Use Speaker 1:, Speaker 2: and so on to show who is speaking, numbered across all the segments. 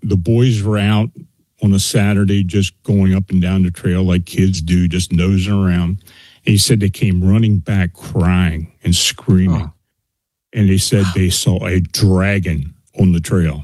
Speaker 1: the boys were out on a Saturday just going up and down the trail like kids do, just nosing around. And he said they came running back crying and screaming. Oh. And they said they saw a dragon on the trail.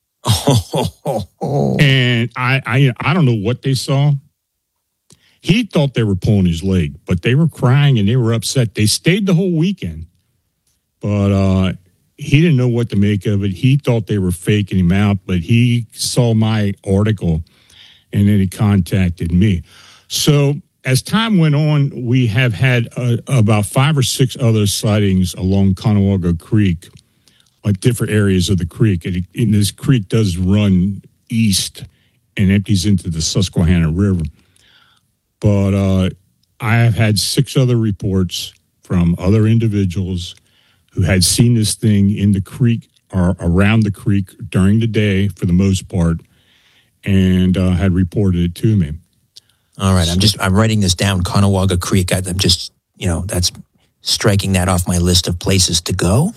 Speaker 1: And I don't know what they saw. He thought they were pulling his leg, but they were crying and they were upset. They stayed the whole weekend, but he didn't know what to make of it. He thought they were faking him out, but he saw my article and then he contacted me. So as time went on, we have had about 5 or 6 other sightings along Conewago Creek, like different areas of the creek. And this creek does run east and empties into the Susquehanna River. But I have had 6 other reports from other individuals who had seen this thing in the creek or around the creek during the day for the most part and had reported it to me.
Speaker 2: All right. I'm writing this down, Conewago Creek. I'm just, that's striking that off my list of places to go.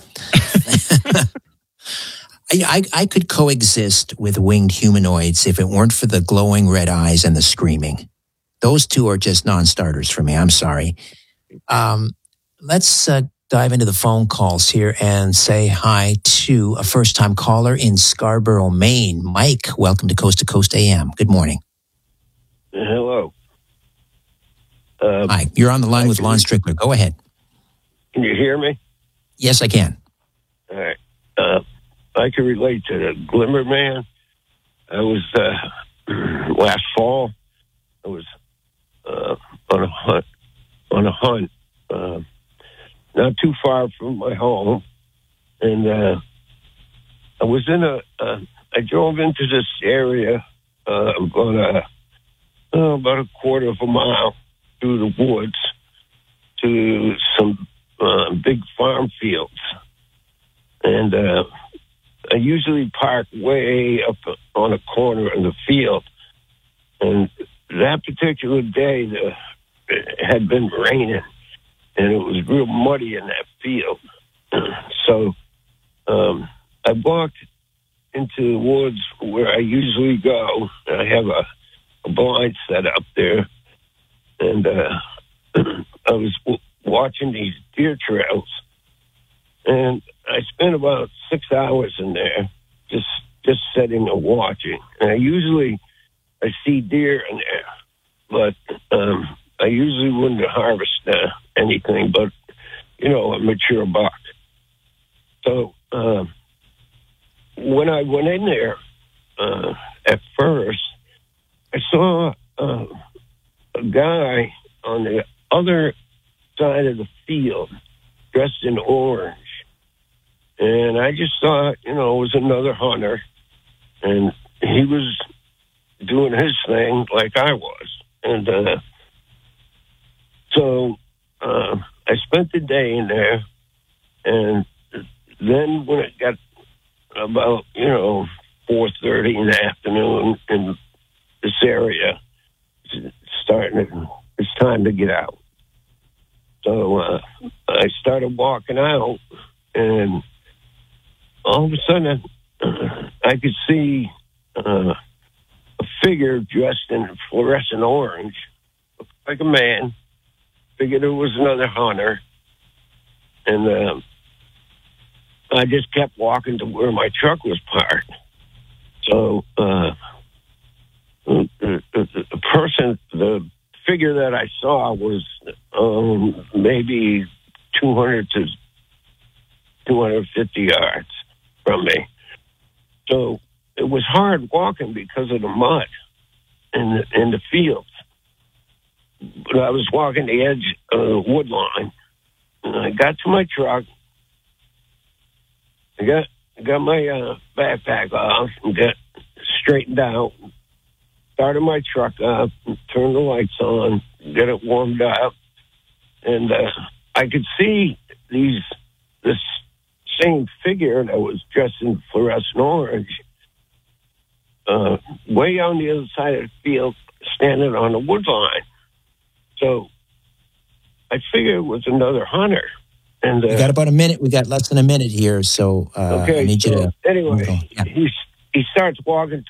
Speaker 2: I could coexist with winged humanoids if it weren't for the glowing red eyes and the screaming. Those two are just non-starters for me. I'm sorry. Let's dive into the phone calls here and say hi to a first-time caller in Scarborough, Maine. Mike, welcome to Coast AM. Good morning.
Speaker 3: Hello.
Speaker 2: Hi, you're on the line with Lon Strickler. Go ahead.
Speaker 3: Can you hear me?
Speaker 2: Yes, I can.
Speaker 3: All right. I can relate to the Glimmer Man. I was last fall. I was on a hunt, not too far from my home, and I was I drove into this area about a quarter of a mile through the woods to some big farm fields, and I usually park way up on a corner in the field, and that particular day it had been raining, and it was real muddy in that field. So I walked into the woods where I usually go. I have a blind set up there, and I was watching these deer trails, and I spent about 6 hours in there just sitting and watching. And I see deer in there, but I usually wouldn't harvest anything but, a mature buck. So when I went in there at first, I saw a guy on the other side of the field dressed in orange. And I just thought, it was another hunter. And he was doing his thing like I was. And so I spent the day in there. And then when it got about, 4:30 in the afternoon in this area, it's time to get out. So I started walking out, and all of a sudden I could see a figure dressed in fluorescent orange, looked like a man. Figured it was another hunter, and I just kept walking to where my truck was parked. So the figure that I saw was maybe 200 to 250 yards from me. So it was hard walking because of the mud in the fields. But I was walking the edge of the wood line, and I got to my truck. I got my backpack off and got straightened out. Started my truck up, turned the lights on, get it warmed up, and I could see this same figure that was dressed in fluorescent orange way on the other side of the field, standing on the wood line. So I figured it was another hunter. And
Speaker 2: we got about a minute. We got less than a minute here, so
Speaker 3: okay,
Speaker 2: I need you to.
Speaker 3: Anyway,
Speaker 2: yeah.
Speaker 3: he starts walking